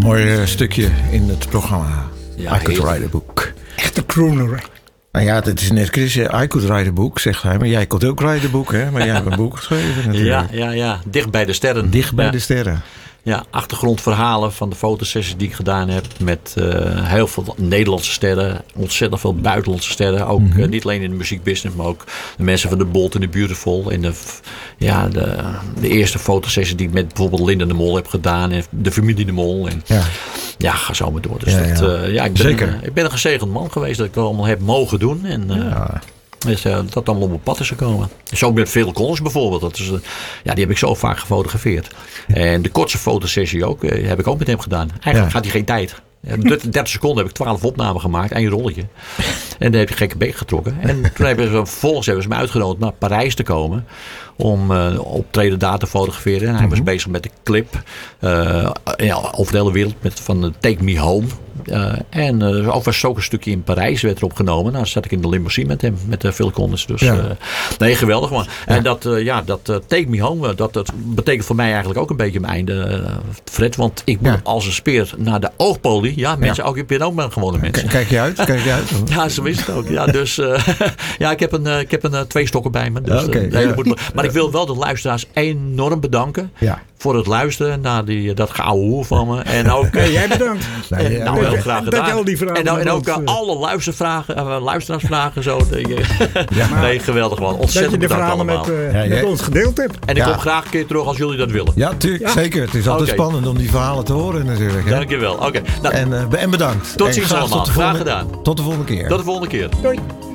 Mooi stukje in het programma. Ja, I Could Write a Book. Echte crooner. Nou ja, het is net Chris. I could write a book, zegt hij. Maar jij kunt ook write a book, hè? Maar jij hebt een boek geschreven natuurlijk. Ja. Dicht bij de sterren. Dicht bij de sterren. Ja, achtergrondverhalen van de fotosessies die ik gedaan heb. Met heel veel Nederlandse sterren. Ontzettend veel buitenlandse sterren. Ook niet alleen in de muziekbusiness, maar ook de mensen van de Bold and the Beautiful. In de eerste fotosessie die ik met bijvoorbeeld Linda de Mol heb gedaan. En de familie de Mol. En, ga zo maar door. Dus ik ben een gezegend man geweest dat ik dat allemaal heb mogen doen. En dus, dat allemaal op mijn pad is gekomen. Zo met Phil Collins bijvoorbeeld. Dat is, die heb ik zo vaak gefotografeerd. En de kortste fotosessie ook. Heb ik ook met hem gedaan. Eigenlijk gaat hij geen tijd. 30 seconden heb ik 12 opnamen gemaakt. 1 rolletje. En dan heb je gekke beek getrokken. En toen vervolgens hebben ze me uitgenodigd naar Parijs te komen. Om optreden daar te fotograferen. En hij was bezig met de clip. Over de hele wereld. Van Take Me Home. Ook was ook een stukje in Parijs werd er opgenomen. Nou, zat ik in de limousine met hem. Met Phil Collins. Dus geweldig man. Ja. En dat Take Me Home. Dat betekent voor mij eigenlijk ook een beetje mijn einde. Fred. Want ik moet als een speer naar de oogpolie. Ja, mensen ook. Ik ben ook maar gewone mensen. Kijk je uit? Ja, zo is het ook. Ja, dus ik heb een 2 stokken bij me. Dus, maar ik wil wel de luisteraars enorm bedanken. Ja. Voor het luisteren naar dat gouden hoer van me. En ook... jij bedankt. Heel graag gedaan. En ook alle luisteraarsvragen. Zo. Nee, geweldig man. Ontzettend bedankt allemaal. Met ons gedeeld hebt. En ik kom graag een keer terug als jullie dat willen. Ja, tuurlijk. Zeker. Het is altijd spannend om die verhalen te horen natuurlijk. Hè? Dankjewel. Okay. Nou, en bedankt. Tot ziens allemaal. Graag gedaan. Tot de volgende keer. Tot de volgende keer. Doei.